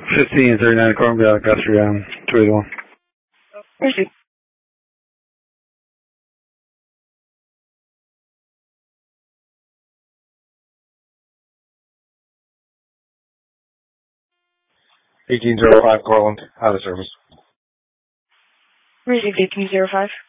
1539 Cornbell, Guthrie, 281. Received. $18.05 Cortland, out of service. Received 18.05.